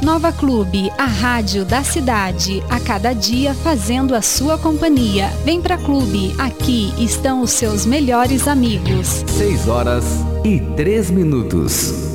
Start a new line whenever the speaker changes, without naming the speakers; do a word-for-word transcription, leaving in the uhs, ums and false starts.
Nova Clube, a rádio da cidade, a cada dia fazendo a sua companhia. Vem pra Clube, aqui estão os seus melhores amigos.
seis horas e três minutos.